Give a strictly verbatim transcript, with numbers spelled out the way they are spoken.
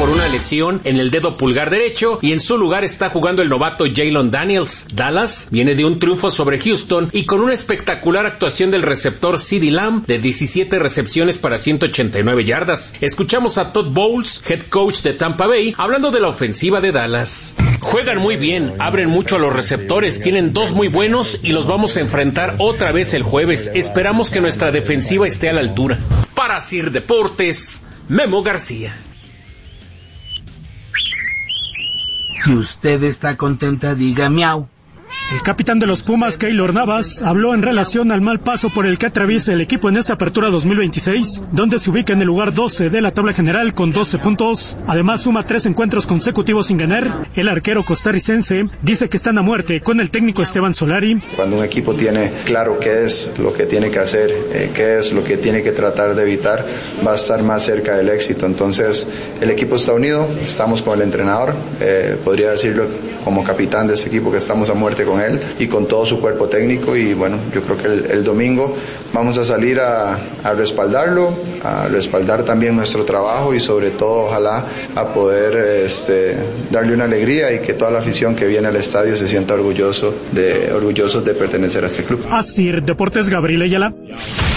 por una lesión en el dedo pulgar derecho y en su lugar está jugando el novato Jalen Daniels. Dallas viene de un triunfo sobre Houston y con una espectacular actuación del receptor CeeDee Lamb de diecisiete recepciones para ciento ochenta y nueve yardas. Escuchamos a Todd Bowles, head coach de Tampa Bay, hablando de la ofensiva de Dallas. Juegan muy bien, abren mucho a los receptores, tienen dos muy buenos y los vamos a enfrentar otra vez el jueves. Esperamos que nuestra defensiva esté a la altura. Para Sir Deportes, Memo García. Si usted está contenta, diga miau. El capitán de los Pumas, Keylor Navas, habló en relación al mal paso por el que atraviesa el equipo en esta apertura dos mil veintiséis, donde se ubica en el lugar doce de la tabla general con doce puntos. Además, suma tres encuentros consecutivos sin ganar. El arquero costarricense dice que están a muerte con el técnico Esteban Solari. Cuando un equipo tiene claro qué es lo que tiene que hacer, eh, qué es lo que tiene que tratar de evitar, va a estar más cerca del éxito. Entonces, el equipo está unido, estamos con el entrenador, eh, podría decirlo como capitán de este equipo que estamos a muerte con él y con todo su cuerpo técnico, y bueno, yo creo que el, el domingo vamos a salir a, a respaldarlo, a respaldar también nuestro trabajo y sobre todo ojalá a poder este, darle una alegría y que toda la afición que viene al estadio se sienta orgulloso de, orgullosos de pertenecer a este club. Así, Deportes Gabriel Ayala.